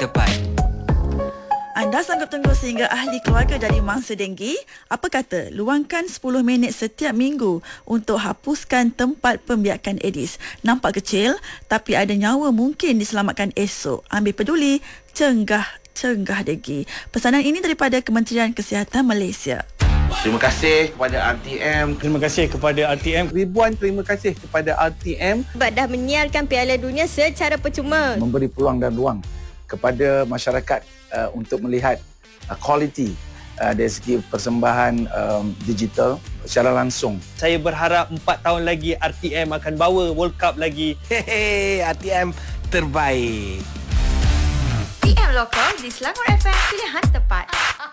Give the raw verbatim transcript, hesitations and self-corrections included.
tepat. Anda sanggup tunggu sehingga ahli keluarga dari mangsa denggi? Apa kata luangkan sepuluh minit setiap minggu untuk hapuskan tempat pembiakan Aedes. Nampak kecil tapi ada nyawa mungkin diselamatkan esok. Ambil peduli, cenggah cenggah denggi. Pesanan ini daripada Kementerian Kesihatan Malaysia. Terima kasih kepada R T M. Terima kasih kepada R T M. Ribuan terima kasih kepada R T M sebab dah menyiarkan Piala Dunia secara percuma. Memberi peluang dan ruang kepada masyarakat uh, untuk melihat uh, quality uh, dari segi persembahan um, digital secara langsung. Saya berharap empat tahun lagi R T M akan bawa World Cup lagi. Hehe, R T M terbaik. T M Lokal di Selangor F M, pilihan tepat.